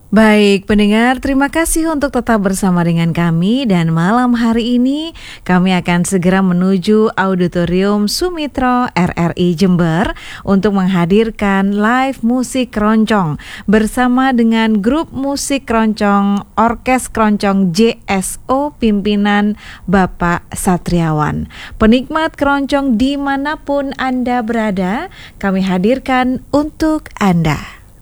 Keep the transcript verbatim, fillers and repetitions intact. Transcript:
Baik, pendengar, terima kasih untuk tetap bersama dengan kami dan malam hari ini kami akan segera menuju Auditorium Sumitro R R I Jember untuk menghadirkan live musik keroncong bersama dengan grup musik keroncong Orkes Keroncong J S O pimpinan Bapak Satriawan. Penikmat keroncong dimanapun Anda berada, kami hadirkan untuk Anda.